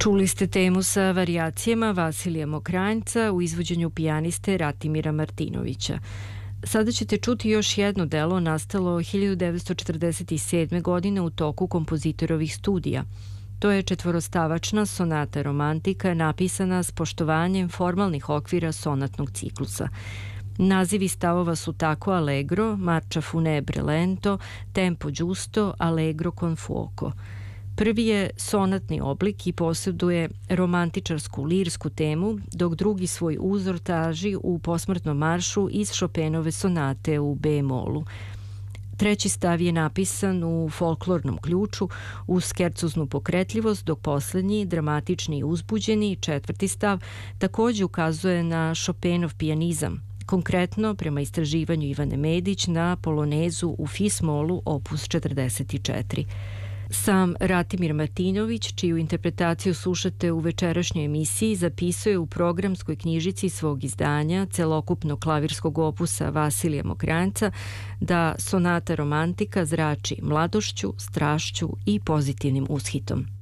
Čuli ste temu sa varijacijama Vasilija Mokranjca u izvođenju pijaniste Ratimira Martinovića. Sada ćete čuti još jedno delo nastalo 1947. godine u toku kompozitorovih studija. To je četvorostavačna sonata romantika napisana s poštovanjem formalnih okvira sonatnog ciklusa. Nazivi stavova su tako allegro, marcia funebre lento, tempo giusto, allegro con fuoco. Prvi je sonatni oblik i posjeduje romantičarsku lirsku temu, dok drugi svoj uzor traži u posmrtnom maršu iz Chopinove sonate u B-molu. Treći stav je napisan u folklornom ključu uz skercuznu pokretljivost, dok posljednji, dramatični i uzbuđeni, četvrti stav, također ukazuje na Chopinov pijanizam, konkretno prema istraživanju Ivane Medić na polonezu u Fis-molu opus 44. Sam Ratimir Martinović, čiju interpretaciju slušate u večerašnjoj emisiji, zapisuje u programskoj knjižici svog izdanja celokupnog klavirskog opusa Vasilija Mokranjca da sonata romantika zrači mladošću, strašću i pozitivnim ushitom.